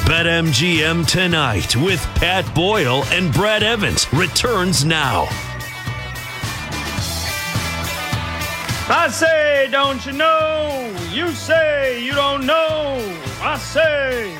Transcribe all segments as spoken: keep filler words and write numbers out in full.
BetMGM Tonight with Pat Boyle and Brad Evans returns now. I say, don't you know? You say you don't know. I say,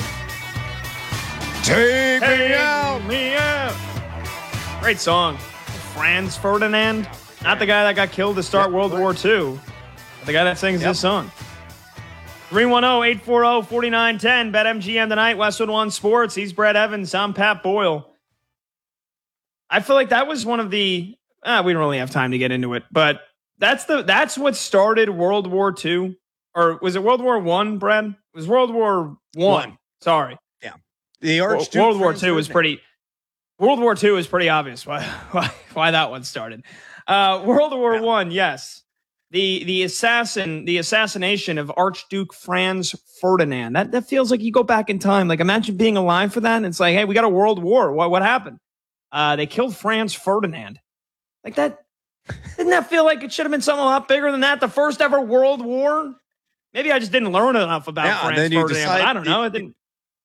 take, take me out. me out. Great song. Franz Ferdinand. Not the guy that got killed to start yep, World right. War Two. But the guy that sings yep. this song. three one zero, eight four zero, four nine one zero. BetMGM Tonight, Westwood One Sports. He's Brad Evans. I'm Pat Boyle. I feel like that was one of the... Uh, we don't really have time to get into it, but... That's the that's what started World War Two, or was it World War One, Brad? It was World War One. One. Sorry. Yeah. The Archduke World War Two was pretty. World War Two is pretty obvious why why, why that one started. Uh, World War yeah. One, yes. The the assassin the assassination of Archduke Franz Ferdinand. That that feels like you go back in time. Like imagine being alive for that, and it's like, hey, we got a world war. What what happened? Uh, they killed Franz Ferdinand. Like that. Didn't that feel like it should have been something a lot bigger than that? The first ever world war? Maybe I just didn't learn enough about yeah, Franz then you Ferdinand, decide, but I don't know. It didn't.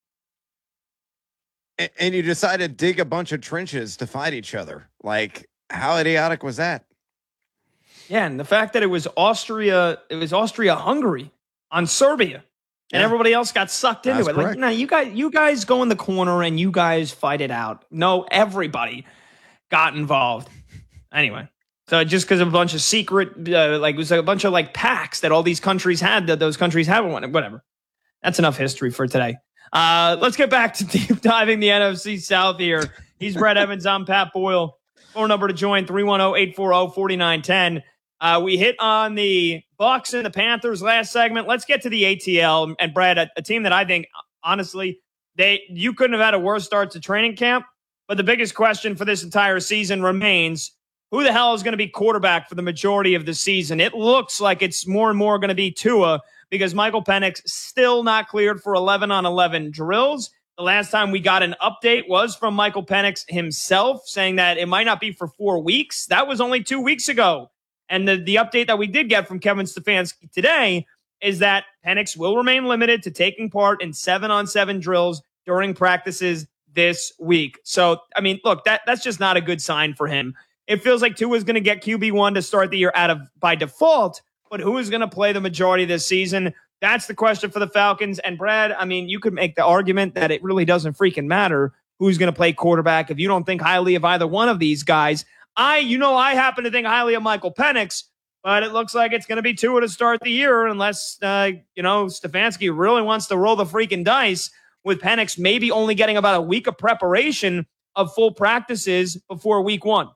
And you decide to dig a bunch of trenches to fight each other. Like, how idiotic was that? Yeah, and the fact that it was Austria, it was Austria-Hungary on Serbia, and yeah. everybody else got sucked into That's it. correct. Like, no, you guys, you guys go in the corner and you guys fight it out. No, everybody got involved. Anyway. So just because of a bunch of secret, uh, like it was a bunch of like pacts that all these countries had, that those countries have one, whatever. That's enough history for today. Uh, let's get back to deep diving the N F C South here. He's Brad Evans. I'm Pat Boyle. Phone number to join three one zero, eight four zero, four nine one zero. Uh, we hit on the Bucs and the Panthers last segment. Let's get to the A T L and Brad, a, a team that I think honestly they you couldn't have had a worse start to training camp. But the biggest question for this entire season remains. Who the hell is going to be quarterback for the majority of the season? It looks like it's more and more going to be Tua because Michael Penix still not cleared for eleven on eleven drills. The last time we got an update was from Michael Penix himself saying that it might not be for four weeks. That was only two weeks ago. And the, the update that we did get from Kevin Stefanski today is that Penix will remain limited to taking part in seven on seven drills during practices this week. So, I mean, look, that that's just not a good sign for him. It feels like Tua is going to get Q B one to start the year out of by default, but who is going to play the majority of this season? That's the question for the Falcons. And Brad, I mean, you could make the argument that it really doesn't freaking matter who's going to play quarterback if you don't think highly of either one of these guys. I, you know, I happen to think highly of Michael Penix, but it looks like it's going to be Tua to start the year unless, uh, you know, Stefanski really wants to roll the freaking dice with Penix maybe only getting about a week of preparation of full practices before week one.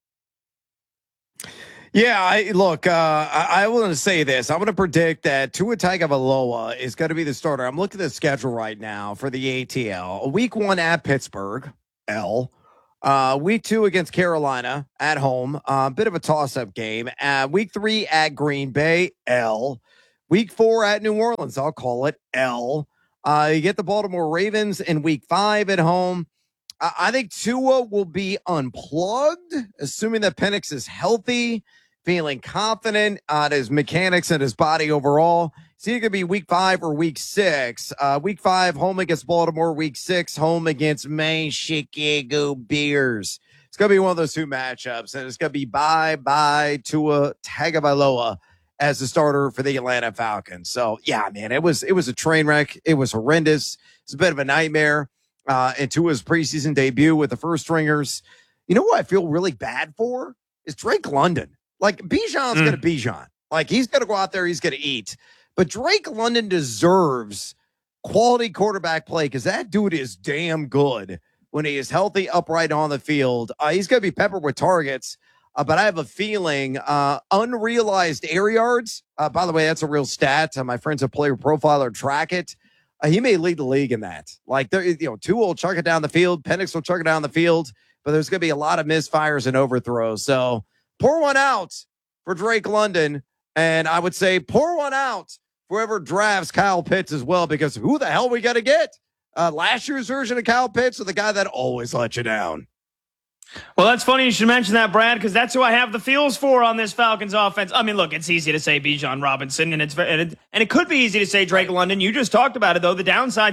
Yeah, I look, uh, I, I want to say this. I'm going to predict that Tua Tagovailoa is going to be the starter. I'm looking at the schedule right now for the A T L. Week one at Pittsburgh, L. Uh, week two against Carolina at home. A uh, bit of a toss-up game. Uh, week three at Green Bay, L. Week four at New Orleans, I'll call it L. Uh, you get the Baltimore Ravens in week five at home. Uh, I think Tua will be unplugged, assuming that Penix is healthy. Feeling confident on his mechanics and his body overall. It's either going to be week five or week six. Uh, week five, home against Baltimore. Week six, home against my Chicago Bears. It's going to be one of those two matchups, and it's going to be bye-bye Tua Tagovailoa as the starter for the Atlanta Falcons. So, yeah, man, it was it was a train wreck. It was horrendous. It's a bit of a nightmare. Uh, and Tua's preseason debut with the first stringers. You know what I feel really bad for? Is Drake London. Like, Bijan's mm. going to Bijan. Like, he's going to go out there, he's going to eat. But Drake London deserves quality quarterback play because that dude is damn good when he is healthy, upright on the field. Uh, he's going to be peppered with targets. Uh, but I have a feeling uh, unrealized air yards. Uh, by the way, that's a real stat. Uh, my friends at Player Profiler track it. Uh, he may lead the league in that. Like, you know, Tua will chuck it down the field. Penix will chuck it down the field. But there's going to be a lot of misfires and overthrows. So, pour one out for Drake London, and I would say pour one out for whoever drafts Kyle Pitts as well, because who the hell we got to get? Uh, last year's version of Kyle Pitts or the guy that always let you down? Well, that's funny you should mention that, Brad, because that's who I have the feels for on this Falcons offense. I mean, look, it's easy to say Bijan Robinson, and it's and it, and it could be easy to say Drake London. You just talked about it, though. The downsides,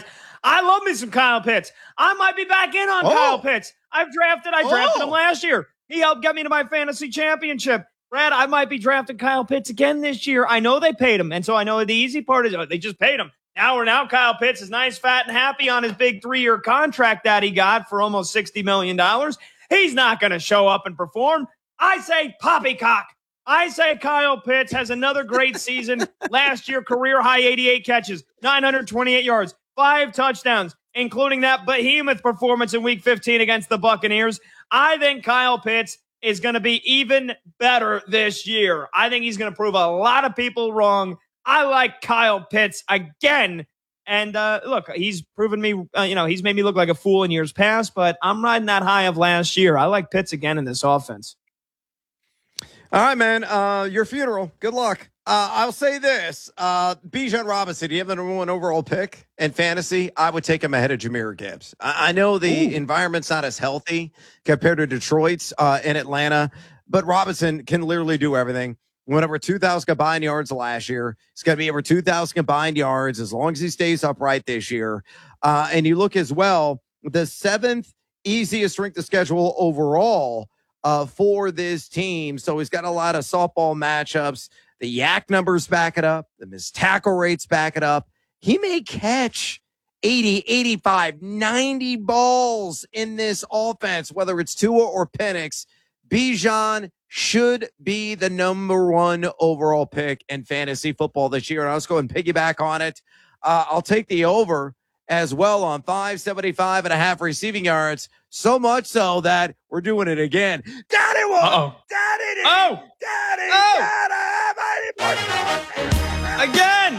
I love me some Kyle Pitts. I might be back in on oh. Kyle Pitts. I've drafted. I drafted oh. him last year. He helped get me to my fantasy championship. Brad, I might be drafting Kyle Pitts again this year. I know they paid him, and so I know the easy part is oh, they just paid him. Now we're now Kyle Pitts is nice, fat, and happy on his big three-year contract that he got for almost sixty million dollars. He's not going to show up and perform. I say poppycock. I say Kyle Pitts has another great season. Last year, career high eighty-eight catches, nine hundred twenty-eight yards, five touchdowns, including that behemoth performance in week fifteen against the Buccaneers. I think Kyle Pitts is going to be even better this year. I think he's going to prove a lot of people wrong. I like Kyle Pitts again. And uh, look, he's proven me, uh, you know, he's made me look like a fool in years past, but I'm riding that high of last year. I like Pitts again in this offense. All right, man. Uh, your funeral. Good luck. Uh, I'll say this. Uh, Bijan Robinson, do you have the number one overall pick in fantasy? I would take him ahead of Jahmyr Gibbs. I, I know the Ooh. environment's not as healthy compared to Detroit's uh, in Atlanta, but Robinson can literally do everything. Went over two thousand combined yards last year. He's going to be over two thousand combined yards as long as he stays upright this year. Uh, and you look as well, the seventh easiest strength of schedule overall uh, for this team. So he's got a lot of softball matchups. The yak numbers back it up. The missed tackle rates back it up. He may catch eighty, eighty-five, ninety balls in this offense, whether it's Tua or Penix. Bijan should be the number one overall pick in fantasy football this year. And I'll just go and piggyback on it. Uh, I'll take the over as well on five seventy-five and a half receiving yards. So much so that we're doing it again. Daddy won! Uh-oh. Daddy did! Oh! Daddy! Oh! Daddy! Again!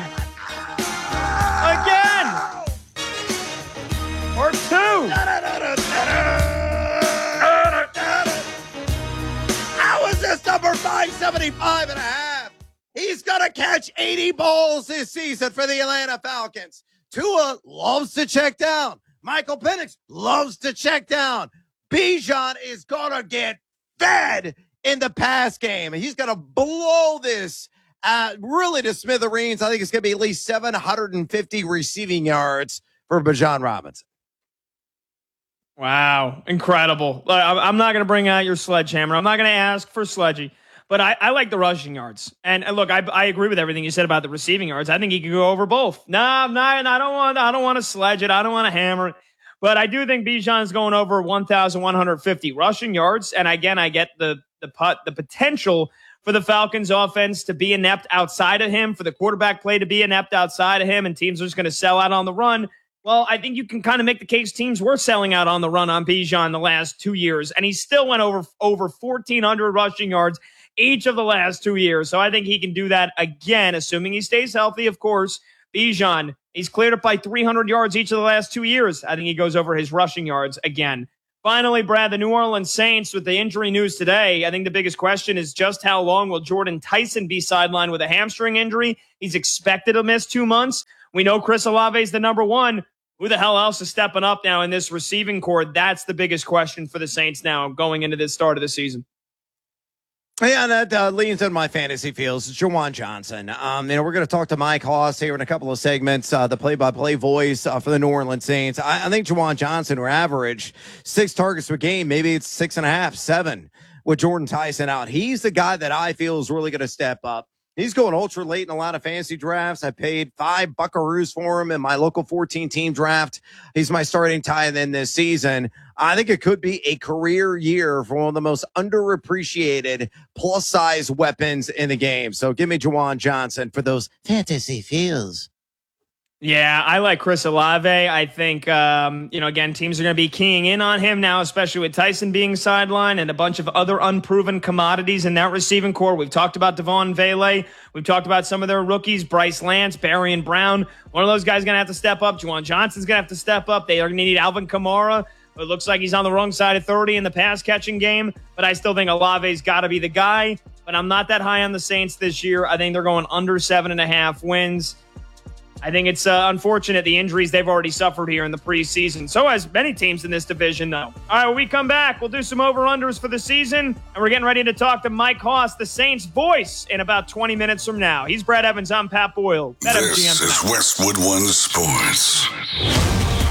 Again! Or two! How is this number five seventy-five and a half? He's going to catch eighty balls this season for the Atlanta Falcons. Tua loves to check down. Michael Penix loves to check down. Bijan is going to get fed in the pass game. He's going to blow this uh, really to smithereens. I think it's going to be at least seven hundred fifty receiving yards for Bijan Robinson. Wow. Incredible. I'm not going to bring out your sledgehammer. I'm not going to ask for Sledgy. But I, I like the rushing yards. And, and look, I, I agree with everything you said about the receiving yards. I think he could go over both. No, I'm not, I don't want I don't want to sledge it. I don't want to hammer it. But I do think Bijan's going over one thousand one hundred fifty rushing yards. And again, I get the the put, the potential for the Falcons offense to be inept outside of him, for the quarterback play to be inept outside of him, and teams are just going to sell out on the run. Well, I think you can kind of make the case teams were selling out on the run on Bijan the last two years. And he still went over over fourteen hundred rushing yards each of the last two years. So I think he can do that again, assuming he stays healthy, of course. Bijan, he's cleared up by three hundred yards each of the last two years. I think he goes over his rushing yards again. Finally, Brad, the New Orleans Saints with the injury news today. I think the biggest question is just how long will Jordan Tyson be sidelined with a hamstring injury? He's expected to miss two months. We know Chris Olave is the number one. Who the hell else is stepping up now in this receiving corps? That's the biggest question for the Saints now going into this start of the season. Yeah, that uh, leans on my fantasy fields. It's Juwan Johnson. Um, you know, we're going to talk to Mike Hoss here in a couple of segments, uh, the play-by-play voice uh, for the New Orleans Saints. I, I think Juwan Johnson will average six targets per game. Maybe it's six and a half, seven with Jordan Tyson out. He's the guy that I feel is really going to step up. He's going ultra late in a lot of fantasy drafts. I paid five buckaroos for him in my local fourteen-team draft. He's my starting tight end this season. I think it could be a career year for one of the most underappreciated plus-size weapons in the game. So give me Juwan Johnson for those fantasy feels. Yeah, I like Chris Olave. I think, um, you know, again, teams are going to be keying in on him now, especially with Tyson being sidelined and a bunch of other unproven commodities in that receiving core. We've talked about Devon Vele. We've talked about some of their rookies, Bryce Lance, Barry and Brown. One of those guys is going to have to step up. Juwan Johnson's going to have to step up. They are going to need Alvin Kamara. It looks like he's on the wrong side of thirty in the pass-catching game, but I still think Olave's got to be the guy. But I'm not that high on the Saints this year. I think they're going under seven and a half wins. I think it's uh, unfortunate the injuries they've already suffered here in the preseason. So has many teams in this division, though. All right, when we come back, we'll do some over-unders for the season, and we're getting ready to talk to Mike Hoss, the Saints voice, in about twenty minutes from now. He's Brad Evans. I'm Pat Boyle. This is Westwood One Sports.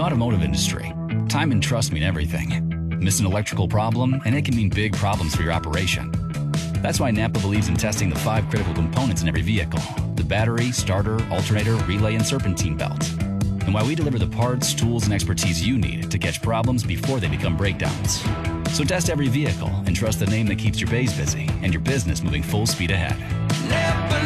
automotive industry, time and trust mean everything. Miss an electrical problem, and it can mean big problems for your operation. That's why Napa believes in testing the five critical components in every vehicle: the battery, starter, alternator, relay, and serpentine belt. And why we deliver the parts, tools, and expertise you need to catch problems before they become breakdowns. So test every vehicle and trust the name that keeps your bays busy and your business moving full speed ahead. Napa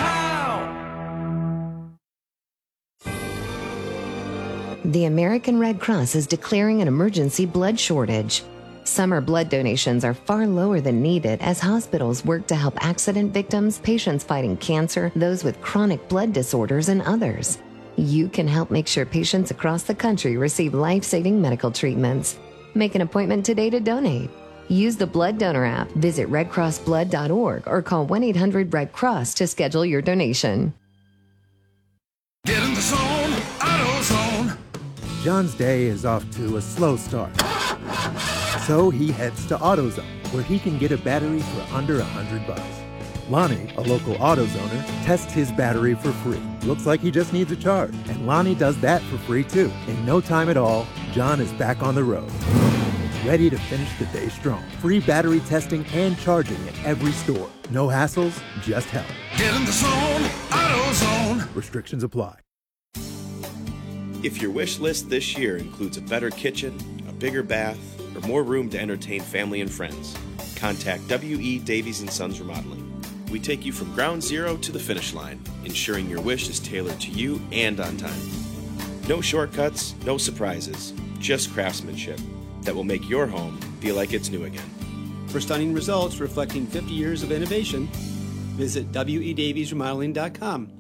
know how. The American Red Cross is declaring an emergency blood shortage. Summer blood donations are far lower than needed as hospitals work to help accident victims, patients fighting cancer, those with chronic blood disorders, and others. You can help make sure patients across the country receive life-saving medical treatments. Make an appointment today to donate. Use the Blood Donor app, visit red cross blood dot org, or call one eight hundred red cross to schedule your donation. Get in the zone, AutoZone. John's day is off to a slow start. So he heads to AutoZone, where he can get a battery for under a hundred bucks. Lonnie, a local AutoZoner, tests his battery for free. Looks like he just needs a charge, and Lonnie does that for free too. In no time at all, John is back on the road, ready to finish the day strong. Free battery testing and charging at every store. No hassles, just help. Get in the zone, AutoZone. Restrictions apply. If your wish list this year includes a better kitchen, a bigger bath, or more room to entertain family and friends, contact W E. Davies and Sons Remodeling. We take you from ground zero to the finish line, ensuring your wish is tailored to you and on time. No shortcuts, no surprises, just craftsmanship that will make your home feel like it's new again. For stunning results reflecting fifty years of innovation, visit W E Davies Remodeling dot com.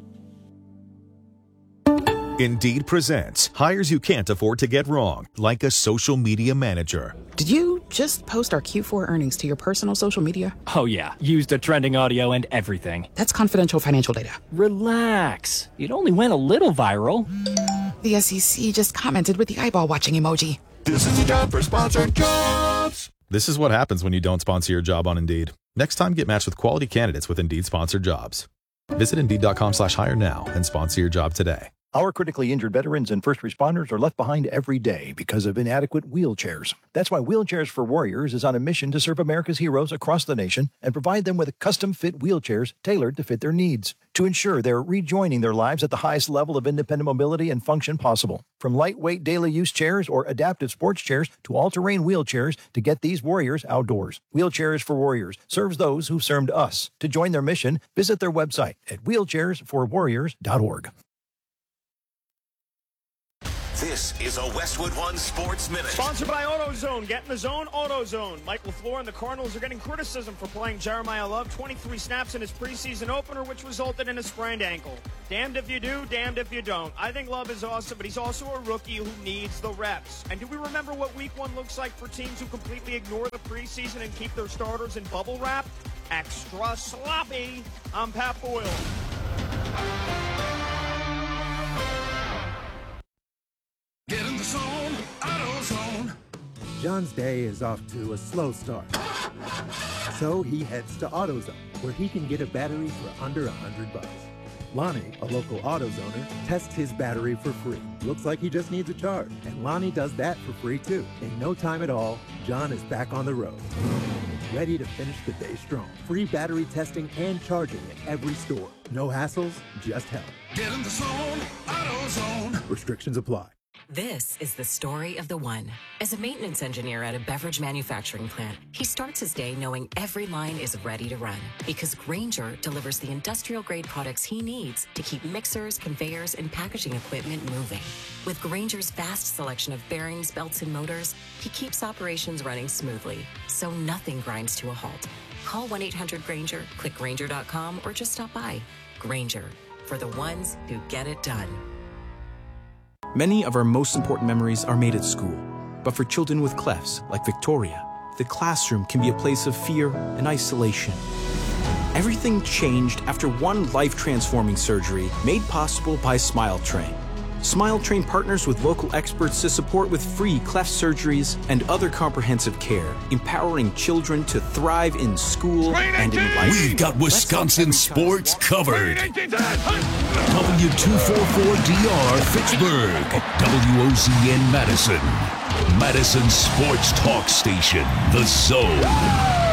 Indeed presents hires you can't afford to get wrong, like a social media manager. Did you just post our Q four earnings to your personal social media? Oh yeah, used the trending audio and everything. That's confidential financial data. Relax. It only went a little viral. The S E C just commented with the eyeball watching emoji. This is a job for sponsored jobs. This is what happens when you don't sponsor your job on Indeed. Next time, get matched with quality candidates with Indeed sponsored jobs. Visit Indeed.com slash hire now and sponsor your job today. Our critically injured veterans and first responders are left behind every day because of inadequate wheelchairs. That's why Wheelchairs for Warriors is on a mission to serve America's heroes across the nation and provide them with custom-fit wheelchairs tailored to fit their needs to ensure they're rejoining their lives at the highest level of independent mobility and function possible. From lightweight daily use chairs or adaptive sports chairs to all-terrain wheelchairs to get these warriors outdoors. Wheelchairs for Warriors serves those who've served us. To join their mission, visit their website at wheelchairs for warriors dot org. This is a Westwood One Sports Minute. Sponsored by AutoZone. Get in the zone, AutoZone. Mike LaFleur and the Cardinals are getting criticism for playing Jeremiah Love twenty-three snaps in his preseason opener, which resulted in a sprained ankle. Damned if you do, damned if you don't. I think Love is awesome, but he's also a rookie who needs the reps. And do we remember what week one looks like for teams who completely ignore the preseason and keep their starters in bubble wrap? Extra sloppy. I'm Pat Boyle. Get in the zone, AutoZone. John's day is off to a slow start. So he heads to AutoZone, where he can get a battery for under a hundred bucks. Lonnie, a local AutoZoner, tests his battery for free. Looks like he just needs a charge, and Lonnie does that for free too. In no time at all, John is back on the road, ready to finish the day strong. Free battery testing and charging at every store. No hassles, just help. Get in the zone, AutoZone. Restrictions apply. This is the story of the one. As a maintenance engineer at a beverage manufacturing plant, he starts his day knowing every line is ready to run because Grainger delivers the industrial-grade products he needs to keep mixers, conveyors, and packaging equipment moving. With Grainger's vast selection of bearings, belts, and motors, he keeps operations running smoothly, so nothing grinds to a halt. Call one eight hundred Grainger, click Grainger dot com, or just stop by. Grainger, for the ones who get it done. Many of our most important memories are made at school. But for children with clefts, like Victoria, the classroom can be a place of fear and isolation. Everything changed after one life-transforming surgery made possible by Smile Train. Smile Train partners with local experts to support with free cleft surgeries and other comprehensive care, empowering children to thrive in school and in life. We've got Wisconsin sports covered. W two forty-four D R Fitchburg, W O Z N Madison, Madison Sports Talk Station, The Zone.